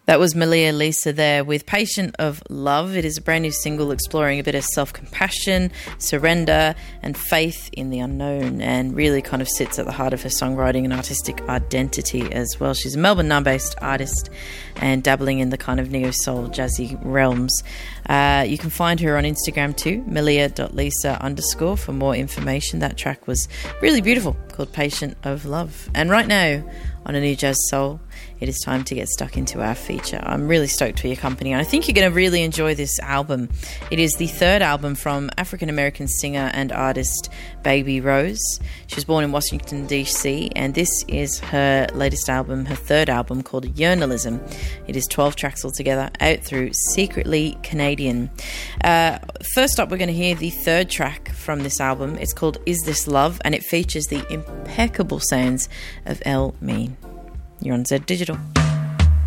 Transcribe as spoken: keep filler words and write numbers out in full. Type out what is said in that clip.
That was Malia Lisa there with Patient of Love. It is a brand new single exploring a bit of self-compassion, surrender and faith in the unknown, and really kind of sits at the heart of her songwriting and artistic identity as well. She's a Melbourne now-based artist and dabbling in the kind of neo-soul jazzy realms. Uh, you can find her on Instagram too, malia.lisa underscore for more information. That track was really beautiful, called Patient of Love. And right now, on A New Jazz Soul, it is time to get stuck into our feature. I'm really stoked for your company, and I think you're going to really enjoy this album. It is the third album from African-American singer and artist Baby Rose. She was born in Washington, D C, and this is her latest album, her third album, called Yearnalism. It is twelve tracks altogether, out through Secretly Canadian. Uh, first up, we're going to hear the third track from this album. It's called Is This Love, and it features the impeccable sounds of El Mean. You're on Z Digital.